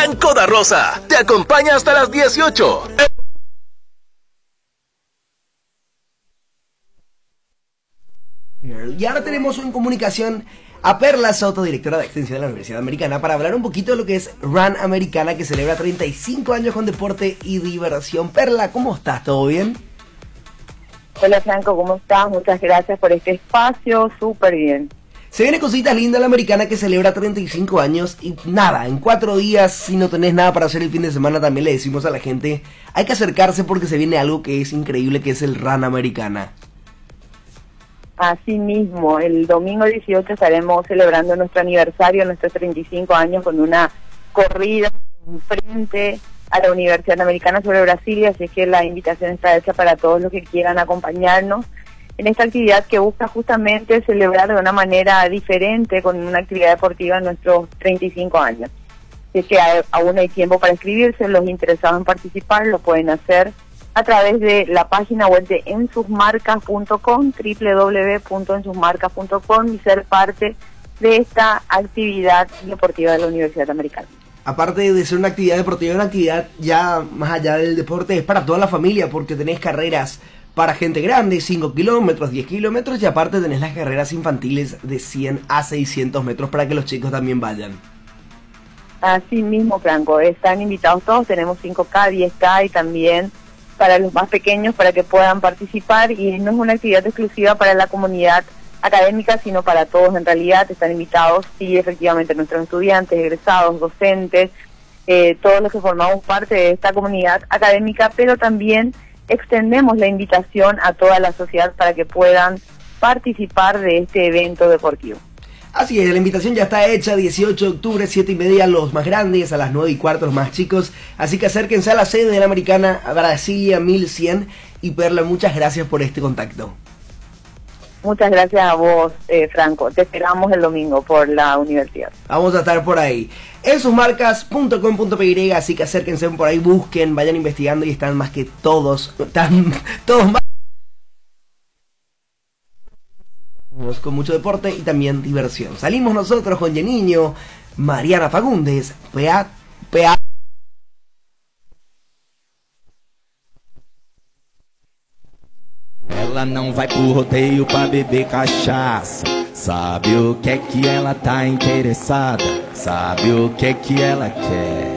Franco da Rosa te acompaña hasta las 18. Y ahora tenemos en comunicación a Perla Soto, directora de extensión de la Universidad Americana, para hablar un poquito de lo que es Run Americana, que celebra 35 años con deporte y diversión. Perla, ¿cómo estás? ¿Todo bien? Hola Franco, ¿cómo estás? Muchas gracias por este espacio, súper bien. Se viene cositas lindas la Americana, que celebra 35 años y nada, en 4 días, si no tenés nada para hacer el fin de semana, también le decimos a la gente, hay que acercarse porque se viene algo que es increíble, que es el Run Americana. Así mismo, el domingo 18 estaremos celebrando nuestro aniversario, nuestros 35 años, con una corrida en frente a la Universidad Americana sobre Brasil, así es que la invitación está hecha para todos los que quieran acompañarnos en esta actividad que busca justamente celebrar de una manera diferente con una actividad deportiva en nuestros 35 años. Así es que aún hay tiempo para inscribirse, los interesados en participar lo pueden hacer a través de la página web de ensusmarcas.com, www.ensusmarcas.com, y ser parte de esta actividad deportiva de la Universidad Americana. Aparte de ser una actividad deportiva, una actividad ya más allá del deporte, es para toda la familia, porque tenés carreras para gente grande, 5 kilómetros, 10 kilómetros, y aparte tenés las carreras infantiles de 100 a 600 metros para que los chicos también vayan. Así mismo, Franco, están invitados todos, tenemos 5K, 10K y también para los más pequeños para que puedan participar, y no es una actividad exclusiva para la comunidad académica, sino para todos en realidad. Están invitados, sí, efectivamente, nuestros estudiantes, egresados, docentes, todos los que formamos parte de esta comunidad académica, pero también extendemos la invitación a toda la sociedad para que puedan participar de este evento deportivo. Así es, la invitación ya está hecha, 18 de octubre, 7:30 los más grandes, a las 9:15 los más chicos, así que acérquense a la sede de la Americana, a Brasilia 1100, y Perla, muchas gracias por este contacto. Muchas gracias a vos, Franco, te esperamos el domingo por la universidad. Vamos a estar por ahí, en susmarcas.com.py, así que acérquense por ahí, busquen, vayan investigando, y están más que todos, todos más con mucho deporte y también diversión. Salimos nosotros con Yeniño, Mariana Fagundes, Ela não vai pro rodeio pra beber cachaça. Sabe o que é que ela tá interessada? Sabe o que é que ela quer?